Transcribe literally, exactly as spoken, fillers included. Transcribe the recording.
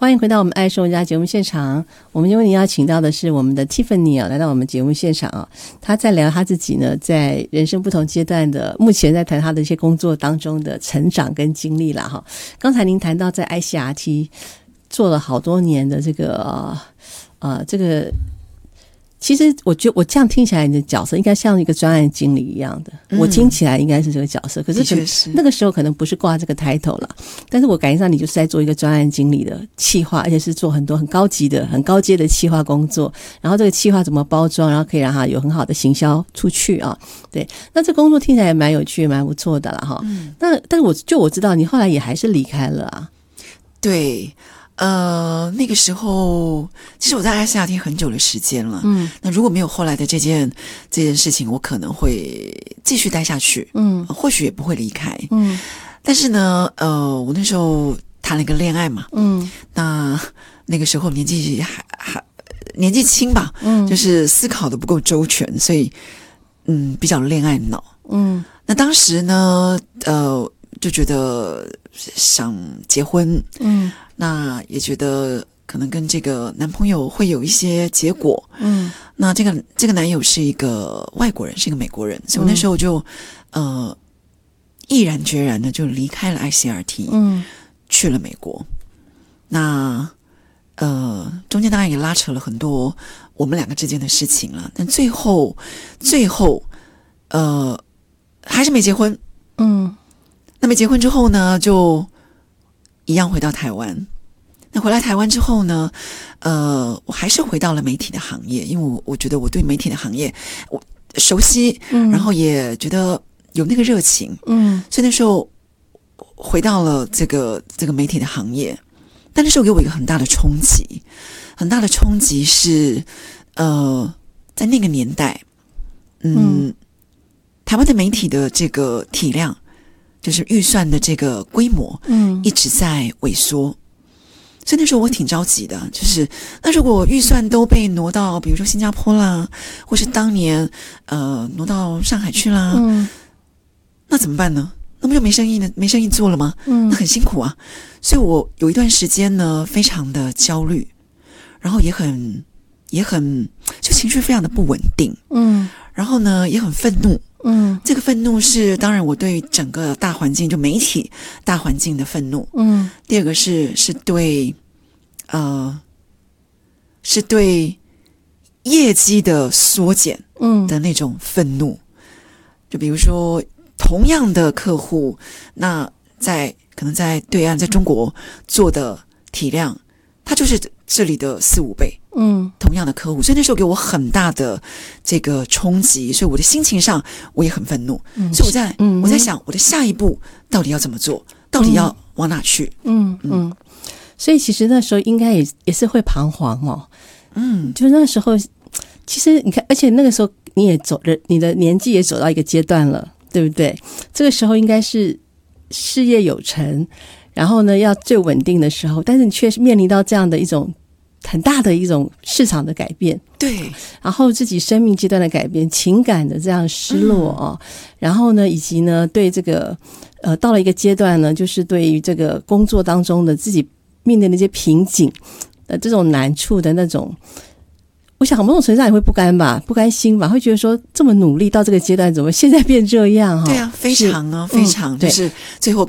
欢迎回到我们爱生活家节目现场。我们为您邀请到的是我们的 Tiffany 啊，来到我们节目现场啊。她在聊她自己呢，在人生不同阶段的，目前在谈她的一些工作当中的成长跟经历啦哈。刚才您谈到在 I C R T 做了好多年的这个呃呃这个。其实我觉得我这样听起来你的角色应该像一个专案经理一样的、嗯、我听起来应该是这个角色，可是可那个时候可能不是挂这个 title 了，但是我感觉上你就是在做一个专案经理的企划，而且是做很多很高级的很高阶的企划工作，然后这个企划怎么包装，然后可以让它有很好的行销出去啊。对，那这工作听起来也蛮有趣蛮不错的啦哈、嗯。那但是我就我知道你后来也还是离开了啊。 对，呃，那个时候其实我在 I C R T 很久的时间了，嗯，那如果没有后来的这件这件事情，我可能会继续待下去，嗯，或许也不会离开，嗯，但是呢，呃，我那时候谈了一个恋爱嘛，嗯，那那个时候年纪还还年纪轻吧，嗯，就是思考的不够周全，所以嗯，比较恋爱脑，嗯，那当时呢，呃，就觉得想结婚，嗯。那也觉得可能跟这个男朋友会有一些结果，嗯，那这个这个男友是一个外国人，是一个美国人，所以我那时候就、嗯、呃毅然决然的就离开了 I C R T， 嗯，去了美国。那呃中间当然也拉扯了很多我们两个之间的事情了，但最后最后呃还是没结婚，嗯，那没结婚之后呢，就一样回到台湾。那回来台湾之后呢，呃，我还是回到了媒体的行业，因为我我觉得我对媒体的行业我熟悉，嗯，然后也觉得有那个热情，嗯，所以那时候回到了这个这个媒体的行业。但那时候给我一个很大的冲击，很大的冲击是，呃，在那个年代，嗯，嗯台湾的媒体的这个体量，就是预算的这个规模，嗯，一直在萎缩。所以那时候我挺着急的，就是那如果预算都被挪到比如说新加坡啦，或是当年呃挪到上海去啦，嗯，那怎么办呢？那不就没生意呢？没生意做了吗？嗯，那很辛苦啊。所以我有一段时间呢，非常的焦虑，然后也很也很就情绪非常的不稳定，嗯，然后呢也很愤怒，嗯，这个愤怒是当然我对整个大环境就媒体大环境的愤怒，嗯，第二个是是对呃是对业绩的缩减嗯的那种愤怒，就比如说同样的客户，那在可能在对岸在中国做的体量，它就是这里的四五倍，嗯，同样的客户，所以那时候给我很大的这个冲击，所以我的心情上我也很愤怒，嗯，所以我在、嗯、我在想我的下一步到底要怎么做，到底要往哪去，嗯 嗯, 嗯， 所以其实那时候应该也也是会彷徨哦，嗯，就是那时候其实你看，而且那个时候你也走了，你的年纪也走到一个阶段了，对不对？这个时候应该是事业有成，然后呢要最稳定的时候，但是你却面临到这样的一种很大的一种市场的改变， 对， 然后自己生命阶段的改变，情感的这样失落哦，嗯、然后呢，以及呢对这个呃到了一个阶段呢，就是对于这个工作当中的自己面对的那些瓶颈的这种难处的那种。我想某种程度上也会不甘吧，不甘心吧，会觉得说这么努力到这个阶段，怎么现在变这样哈？ 对啊，非常啊，非常、嗯、就是最后